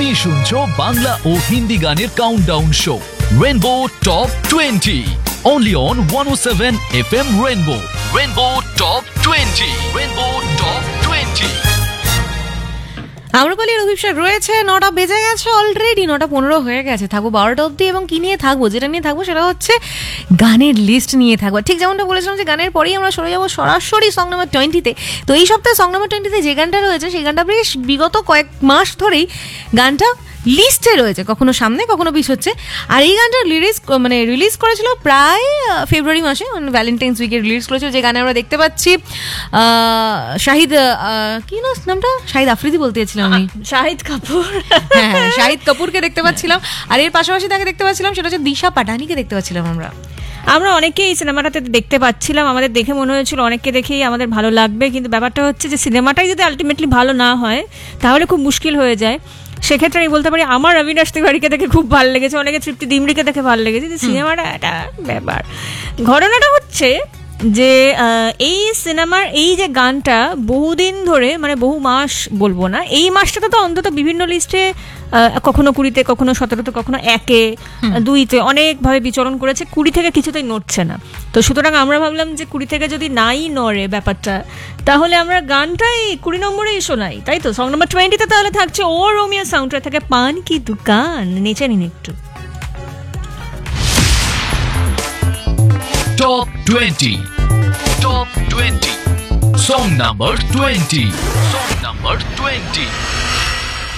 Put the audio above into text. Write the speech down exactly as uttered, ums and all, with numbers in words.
তুমি শুনছো বাংলা ও হিন্দি গানের countdown show rainbow top twenty only on one oh seven F M Rainbow. Rainbow Top twenty. Rainbow Top twenty. Amrapali রবিশার রয়েছে, নটা বেজে গেছে অলরেডি, নটা পনেরো হয়ে গেছে। থাকবো বারোটা অব্দি এবং কি নিয়ে থাকবো, যেটা নিয়ে থাকবো সেটা হচ্ছে গানের লিস্ট নিয়ে থাকবো। ঠিক যেমনটা বলেছিলাম যে গানের পরেই আমরা সরে যাবো সরাসরি সং নাম্বার টোয়েন্টিতে। তো এই সপ্তাহে সং নাম্বার টোয়েন্টিতে যে গানটা রয়েছে সেই গানটা বেশ বিগত কয়েক মাস ধরেই গানটা লিস্টে রয়েছে, কখনো সামনে কখনো পিছ হচ্ছে। আর এই গানটা লিরিজ মানে রিলিজ করেছিল প্রায় ফেব্রুয়ারি মাসে, মানে ভ্যালেন্টাইন্স উইকে রিলিজ করেছিল, যে গানে আমরা দেখতে পাচ্ছি শাহিদ, কি না নামটা, শাহিদ আফ্রিদি বলতে চাইছিলাম আমি, শাহিদ কাপুর, হ্যাঁ হ্যাঁ শাহিদ কাপুরকে দেখতে পাচ্ছিলাম। আর এর পাশাপাশি তাকে দেখতে পাচ্ছিলাম সেটা হচ্ছে দিশা পাটানিকে দেখতে পাচ্ছিলাম আমরা। আমরা অনেকেই এই সিনেমাটাতে দেখতে পাচ্ছিলাম, আমাদের দেখে মনে হয়েছিল অনেককে দেখেই আমাদের ভালো লাগবে, কিন্তু ব্যাপারটা হচ্ছে যে সিনেমাটাই যদি আলটিমেটলি ভালো না হয় তাহলে খুব মুশকিল হয়ে যায়। সেক্ষেত্রে আমি বলতে পারি আমার অবিনাশ তিওয়ারিকে দেখে খুব ভালো লেগেছে, অনেকে তৃপ্তি ডিমরিকে দেখে ভালো লেগেছে। যে সিনেমাটা একটা ব্যাপার, ঘটনাটা হচ্ছে যে এই সিনেমার এই যে গানটা বহুদিন ধরে, মানে বহু মাস বলবো না, এই মাসটাতে তো অন্তত বিভিন্ন লিস্টে কখনো কুড়িতে, কখনো সতেরোতে, কখনো একে দুইতে অনেকভাবে বিচরণ করেছে, কুড়ি থেকে কিছুতেই নড়ছে না। তো সুতরাং আমরা ভাবলাম যে কুড়ি থেকে যদি নাই নড়ে ব্যাপারটা, তাহলে আমরা গানটাই কুড়ি নম্বরেই শোনাই, তাই তো? সং নাম্বার টোয়েন্টিতে তাহলে থাকছে ও রোমিও সাউন্ডট্র্যাক থেকে পান কি দুকান, নেচে নিন একটু। Top twenty. Top twenty. Song number twenty. Song number twenty.